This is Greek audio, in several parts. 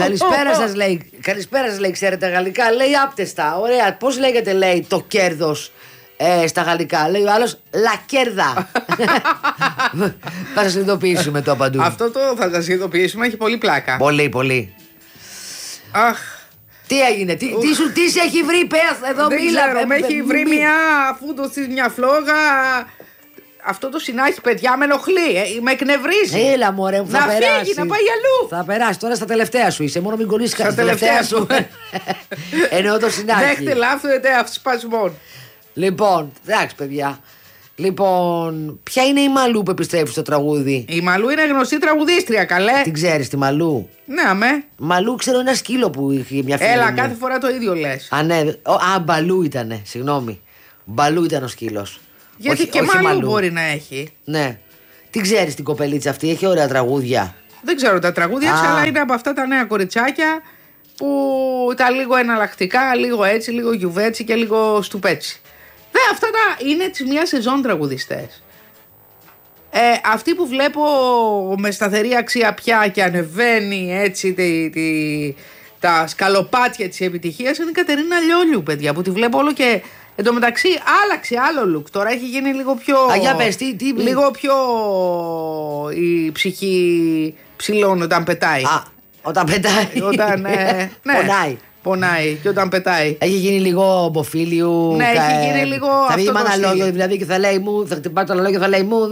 Καλησπέρα σας, λέει. Καλησπέρα σας, λέει. Ξέρετε γαλλικά? Λέει άπτεστα. Ωραία. Πώς λέγεται, λέει, το κέρδος στα γαλλικά? Λέει ο άλλος λακέρδα. Θα σας ειδοποιήσουμε το απαντούν. Αυτό το θα σας ειδοποιήσουμε, έχει πολύ πλάκα. Πολύ, πολύ. Αχ. Τι έγινε, τι σε έχει βρει, πες εδώ, δεν μίλα. Ξέρω, με έχει βρει αφού το στείλει μια φλόγα. Αυτό το συνάχη, παιδιά, με ενοχλεί. Με εκνευρίζει. Έλα, μωρέ, που θα να περάσει. Φύγει, να πάει αλλού. Θα περάσει, τώρα στα τελευταία σου είσαι. Μόνο μην κολλήσει στα τελευταία σου. Εννοώ το συνάχη. Δέχτε λάθο αυτοσπασμών. Λοιπόν, εντάξει, παιδιά. Λοιπόν, ποια είναι η Μαλού που επιστρέφει στο τραγούδι? Η Μαλού είναι γνωστή τραγουδίστρια, καλέ. Την ξέρεις τη Μαλού? Ναι, αμέ. Μαλού, ξέρω ένα σκύλο που είχε μια φίλη. Έλα, μου. κάθε φορά το ίδιο λες. Α, ναι. Μπαλού ήτανε, συγγνώμη. Μπαλού ήταν ο σκύλος. Γιατί όχι, και όχι Μαλού μπορεί να έχει. Ναι. Τι ξέρεις την κοπελίτσα αυτή, έχει ωραία τραγούδια. Δεν ξέρω τα τραγούδια της, αλλά είναι από αυτά τα νέα κοριτσάκια που τα λίγο εναλλακτικά, λίγο έτσι, λίγο γιουβέτσι και λίγο στουπέτσι. Αυτά είναι της μια σεζόν τραγουδιστές. Αυτή που βλέπω με σταθερή αξία πια και ανεβαίνει έτσι τα σκαλοπάτια της επιτυχίας είναι η Κατερίνα Λιόλιου, παιδιά, που τη βλέπω όλο και... Εν τω μεταξύ άλλαξε άλλο look. Τώρα έχει γίνει λίγο πιο... για πες, τι... Λίγο πιο... η ψυχή ψηλών όταν πετάει. Όταν πετάει. Ναι. Πονάει. Πονάει και όταν πετάει. Έχει γίνει λίγο μποφίλιου. Ναι, έχει γίνει λίγο. Θα βγει με αναλόγιο δηλαδή και θα λέει μου. Θα χτυπάει το αναλόγιο και θα λέει μου.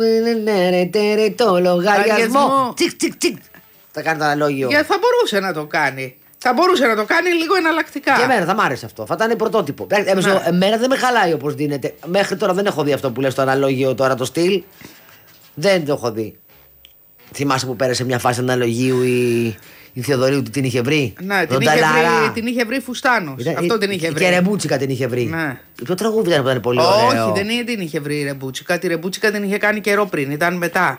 Το λογαριασμό. Τσικ, τσικ, τσικ. Θα κάνει το αναλόγιο. Γιατί θα μπορούσε να το κάνει. Θα μπορούσε να το κάνει λίγο εναλλακτικά. Και εμένα θα μ' άρεσε αυτό. Θα ήταν πρωτότυπο. Εμένα δεν με χαλάει όπως δίνεται. Μέχρι τώρα δεν έχω δει αυτό που λες το αναλόγιο τώρα το στυλ. Δεν το έχω δει. Θυμάσαι που πέρασε μια φάση αναλογίου η Θεοδωρίου την είχε βρει? Ναι, την είχε βρει Φουστάνος. Αυτό την είχε βρει. Και Ρεμπούτσικα την είχε βρει. Ναι. Το τραγούδι ήταν που ήταν πολύ ωραίο. Όχι, δεν την είχε βρει η Ρεμπούτσικα. Τη Ρεμπούτσικα την είχε κάνει καιρό πριν. Ήταν μετά.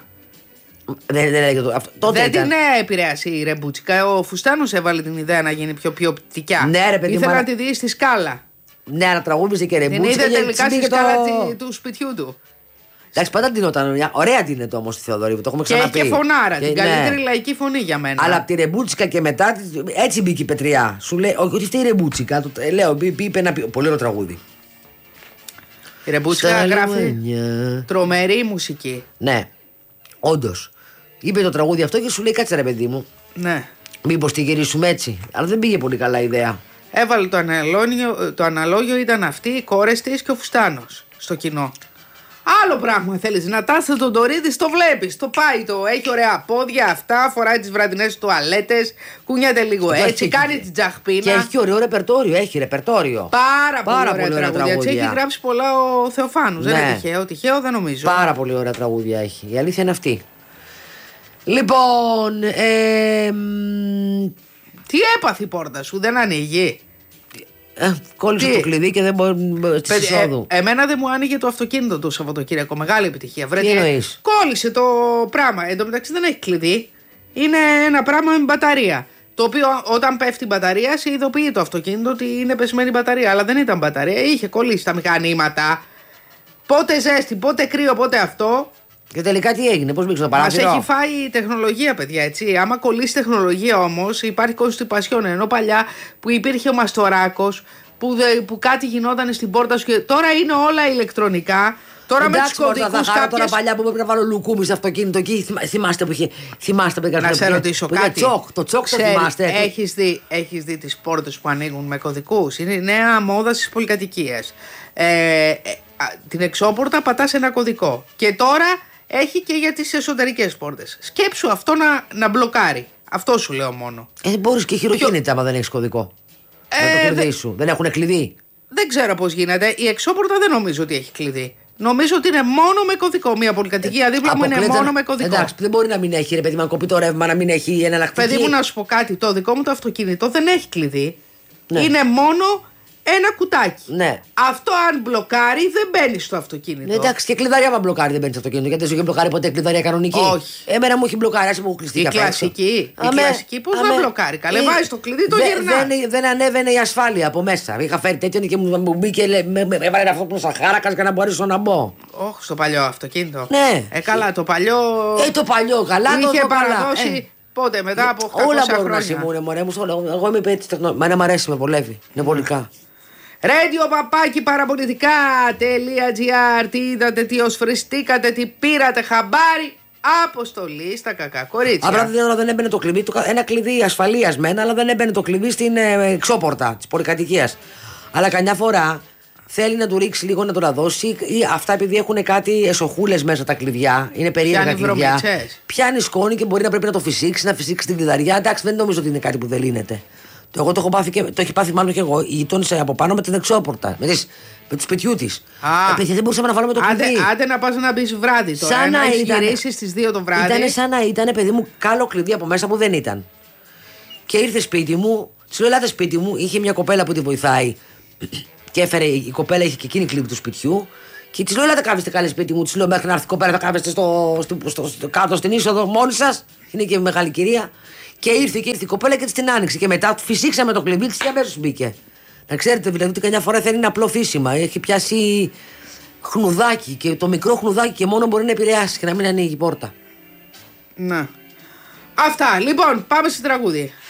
Δεν την επηρέασε η Ρεμπούτσικα. Ο Φουστάνος έβαλε την ιδέα να γίνει πιο ποιοτικά. Ναι, ρε παιδί. Ήθελε να τη δει στη σκάλα. Ναι, αλλά τραγούδισε και Ρεμπούτσικα. Την είδε τελικά στη σκάλα του σπιτιού του. Εντάξει, πάντα ντυνόταν. Ωραία ντύνεται όμως τη Θεοδωρίου, το έχουμε ξαναπεί. Και φωνάρα, την καλύτερη λαϊκή φωνή για μένα. Αλλά από τη Ρεμπούτσικα και μετά έτσι μπήκε η Πετριά. Σου λέει, όχι αυτή η Ρεμπούτσικα. Λέω, είπε ένα πολύ ωραίο τραγούδι. Η Ρεμπούτσικα γράφει τρομερή μουσική. Ναι, όντως. Είπε το τραγούδι αυτό και σου λέει, κάτσε ρε παιδί μου. Ναι. Μήπως τη γυρίσουμε έτσι. Αλλά δεν πήγε πολύ καλά η ιδέα. Έβαλε το αναλόγιο, ήταν αυτή, οι κόρες της και ο Φουστάνος στο κοινό. Άλλο πράγμα θέλεις, να τάσσεται τον Τωρίδη, το βλέπεις, το πάει, έχει ωραία πόδια αυτά, φοράει τις βραδινές τουαλέτες, κουνιέται λίγο έτσι, κάνει την τζαχπίνα. Και έχει ωραίο ρεπερτόριο, έχει ρεπερτόριο. Πάρα πολύ ωραία τραγούδια. Έχει γράψει πολλά ο Θεοφάνους, δεν είναι τυχαίο, δεν νομίζω. Πάρα πολύ ωραία τραγούδια έχει, η αλήθεια είναι αυτή. Λοιπόν, τι έπαθε η πόρτα σου, δεν ανοίγει? Κόλλησε το κλειδί και δεν μπορεί στη εισόδου. Εμένα δεν μου άνοιγε το αυτοκίνητο το Σαββατοκύριακο. Μεγάλη επιτυχία. Τι εννοείς? Κόλλησε το πράγμα. Εν τω μεταξύ δεν έχει κλειδί. Είναι ένα πράγμα με μπαταρία. Το οποίο όταν πέφτει η μπαταρία σε ειδοποιεί το αυτοκίνητο ότι είναι πεσμένη μπαταρία. Αλλά δεν ήταν μπαταρία. Είχε κολλήσει τα μηχανήματα. Πότε ζέστη, πότε κρύο, πότε αυτό. Και τελικά τι έγινε, πώς μπήκε το παράθυρο? Μας έχει φάει η τεχνολογία, παιδιά, έτσι. Άμα κολλήσει τεχνολογία όμως, υπάρχει κονστιπασιόν. Ενώ παλιά που υπήρχε ο μαστοράκος, που κάτι γινόταν στην πόρτα σου και τώρα είναι όλα ηλεκτρονικά. Τώρα με τους κωδικούς Τώρα παλιά που έπρεπε να βάλω λουκούμι σε αυτοκίνητο εκεί, θυμάστε που είχε. Θυμάστε που να σε ρωτήσω κάτι. Το τσόκ το θυμάστε? Έχεις δει τις πόρτες που ανοίγουν με κωδικούς? Είναι η νέα μόδα στις πολυκατοικίες. Την εξώπορτα πατάς ένα κωδικό. Και τώρα έχει και για τις εσωτερικές πόρτες. Σκέψου αυτό να μπλοκάρει. Αυτό σου λέω μόνο. Μπορείς και χειροκίνητα άμα δεν έχεις κωδικό. Με το κλειδί σου. Δεν έχουν κλειδί. Δεν ξέρω πώς γίνεται. Η εξώπορτα δεν νομίζω ότι έχει κλειδί. Νομίζω ότι είναι μόνο με κωδικό. Μια πολυκατοικία δίπλα μου είναι μόνο με κωδικό. Εντάξει, δεν μπορεί να μην έχει, ρε παιδί, να κοπεί το ρεύμα, να μην έχει εναλλακτική. Παιδί μου, να σου πω κάτι. Το δικό μου το αυτοκίνητο δεν έχει κλειδί. Ναι. Είναι μόνο ένα κουτάκι. Ναι. Αυτό αν μπλοκάρει δεν μπαίνει στο αυτοκίνητο. Ναι, εντάξει, και κλειδαριά μα μπλοκάρει δεν μπαίνει στο αυτοκίνητο. Γιατί δεν σου έχει μπλοκάρει ποτέ κλειδαριά κανονική? Όχι. Εμένα μου έχει μπλοκάρει, άσε μου έχω κλειστεί. Η κλασική. Η κλασική πώς να μπλοκάρει? Καλέ, βάζει το κλειδί, το γυρνάει. Δεν ανέβαινε η ασφάλεια από μέσα. Είχα φέρει τέτοιον και μου μπήκε, με έβαλε αυτό που σαχάρακα για να μπορέσω να μπω. Όχι, στο παλιό αυτοκίνητο. Ναι. Καλά, το παλιό. Το παλιό, καλά. Είχε παραδώσει Πότε, μετά από 800 όλα μπορούν χρόνια. να συμβούν, μωρέ μου. Εγώ είμαι υπέρ της τεχνολογίας. Μένα μου αρέσει, με βολεύει. Είναι βολικά. Radio παπάκι παραπολιτικά.gr. Τι είδατε, τι οσφριστήκατε, τι πήρατε χαμπάρι. Αποστολή στα κακά κορίτσια. Απλά δεν έμπαινε το κλειδί. Ένα κλειδί ασφαλείας μένα, αλλά δεν έμπαινε το κλειδί στην εξώπορτα της πολυκατοικίας. Αλλά καμιά φορά θέλει να του ρίξει λίγο να το δώσει, ή αυτά επειδή έχουν κάτι εσοχούλες μέσα τα κλειδιά, είναι περίεργα κλειδιά. Πιάνει σκόνη και μπορεί να πρέπει να το φυσήξει, να φυσήξει την κλειδαριά. Εντάξει, δεν νομίζω ότι είναι κάτι που δεν λύνεται. Εγώ το έχω πάθει και το έχει πάθει μάλλον και εγώ. Η γειτόνισσα από πάνω με την εξώπορτα. Με του σπιτιού τη. Δεν μπορούσαμε να βάλουμε το κλειδί. Άντε να πα να μπει βράδυ τώρα. Σαν να έχει γυρίσει στις 2 το βράδυ. Ήταν σαν να ήταν, παιδί μου, κάλο κλειδί από μέσα που δεν ήταν. Και ήρθε σπίτι μου, τη λέω: Ελάτε σπίτι μου, είχε μια κοπέλα που τη βοηθάει. Και έφερε, η κοπέλα είχε και εκείνη κλειδί του σπιτιού. Και τη λέω: Ελάτε, κάθεστε καλή σπίτι μου. Τη λέω: Μέχρι να έρθει η κοπέλα, θα κάθεστε κάτω στην είσοδο μόνη σα. Είναι και μεγάλη κυρία. Και ήρθε η κοπέλα και τη την άνοιξε. Και μετά φυσήξαμε το κλειδί τη και αμέσως μπήκε. Να ξέρετε δηλαδή ότι καμιά φορά θέλει ένα απλό φύσιμα. Έχει πιάσει χνουδάκι και το μικρό χνουδάκι και μόνο μπορεί να επηρεάσει και να μην ανοίγει η πόρτα. Να. Αυτά. Λοιπόν, πάμε στο τραγούδι.